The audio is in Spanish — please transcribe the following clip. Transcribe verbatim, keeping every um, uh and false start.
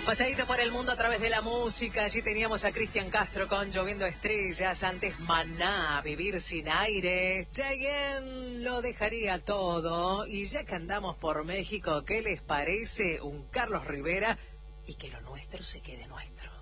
Pasadito por el mundo a través de la música. Allí teníamos a Cristian Castro con Lloviendo Estrellas. Antes Maná, Vivir sin aire. Cheyenne lo dejaría todo. Y ya que andamos por México, ¿qué les parece un Carlos Rivera? Y que lo nuestro se quede nuestro.